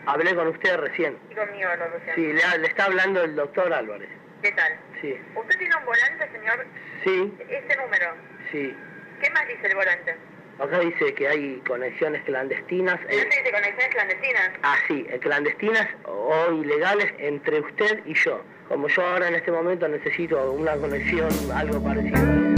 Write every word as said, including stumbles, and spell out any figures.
Hablé con usted recién. Y conmigo, lo recién. Sí, le, le está hablando el doctor Álvarez. ¿Qué tal? Sí. ¿Usted tiene un volante, señor? Sí. ¿Este número? Sí. ¿Qué más dice el volante? Acá dice que hay conexiones clandestinas. ¿No se dice conexiones clandestinas? Ah, sí, eh, clandestinas o ilegales entre usted y yo. Como yo ahora en este momento necesito una conexión, algo parecido.